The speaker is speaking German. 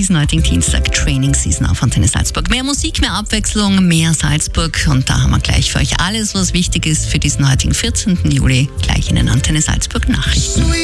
diesen heutigen Dienstag. Training Season auf Antenne Salzburg. Mehr Musik, mehr Abwechslung, mehr Salzburg. Und da haben wir gleich für euch alles, was wichtig ist für diesen heutigen 14. Juli, gleich in den Antenne Salzburg Nachrichten.